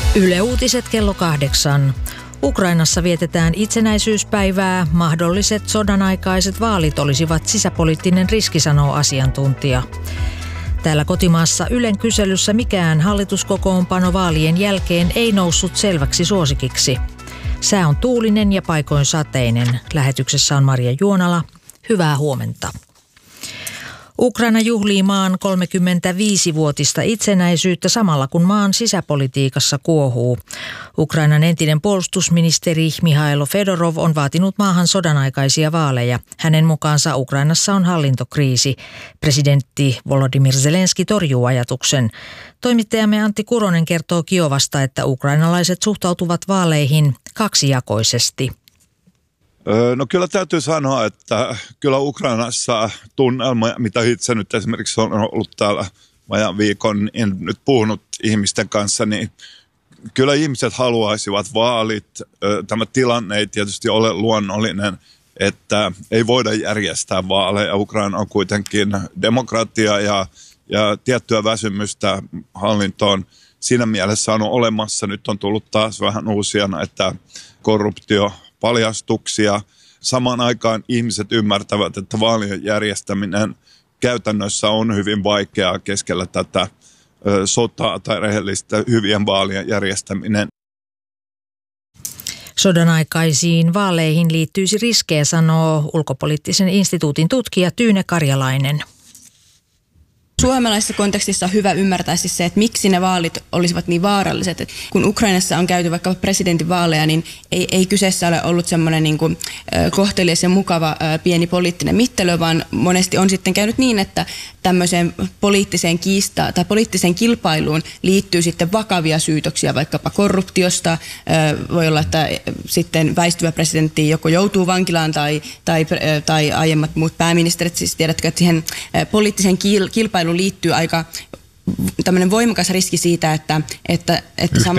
Yle Uutiset kello 8. Ukrainassa vietetään itsenäisyyspäivää. Mahdolliset sodanaikaiset vaalit olisivat sisäpoliittinen riski, sanoo asiantuntija. Täällä kotimaassa Ylen kyselyssä mikään hallituskokoonpano vaalien jälkeen ei noussut selväksi suosikiksi. Sää on tuulinen ja paikoin sateinen. Lähetyksessä on Maria Juonala. Hyvää huomenta. Ukraina juhlii maan 35-vuotista itsenäisyyttä samalla kun maan sisäpolitiikassa kuohuu. Ukrainan entinen puolustusministeri Mihailo Fedorov on vaatinut maahan sodanaikaisia vaaleja. Hänen mukaansa Ukrainassa on hallintokriisi. Presidentti Volodymyr Zelenski torjuu ajatuksen. Toimittajamme Antti Kuronen kertoo Kiovasta, että ukrainalaiset suhtautuvat vaaleihin kaksijakoisesti. No kyllä täytyy sanoa, että kyllä Ukrainassa tunnelma, mitä itse nyt esimerkiksi on ollut täällä vajan viikon, en nyt puhunut ihmisten kanssa, niin kyllä ihmiset haluaisivat vaalit. Tämä tilanne ei tietysti ole luonnollinen, että ei voida järjestää vaaleja. Ukraina on kuitenkin demokratia ja tiettyä väsymystä hallintoon siinä mielessä on olemassa. Nyt on tullut taas vähän uusia näitä korruptiopaljastuksia. Samaan aikaan ihmiset ymmärtävät, että vaalien järjestäminen käytännössä on hyvin vaikeaa keskellä tätä sotaa tai rehellistä hyvien vaalien järjestäminen. Sodanaikaisiin vaaleihin liittyisi riskejä, sanoo ulkopoliittisen instituutin tutkija Tyyne Karjalainen. Suomalaisessa kontekstissa on hyvä ymmärtää siis se, että miksi ne vaalit olisivat niin vaaralliset. Että kun Ukrainassa on käyty vaikka presidentinvaaleja, niin ei kyseessä ole ollut semmoinen niin kuin kohtelias ja mukava pieni poliittinen mittelö, vaan monesti on sitten käynyt niin, että tämmöiseen poliittiseen kiistaan tai poliittiseen kilpailuun liittyy sitten vakavia syytöksiä vaikkapa korruptiosta. Voi olla, että sitten väistyvä presidentti joko joutuu vankilaan tai aiemmat muut pääministerit. Siis tiedätkö, että siihen poliittiseen kilpailuun liittyy aika tämmöinen voimakas riski siitä, että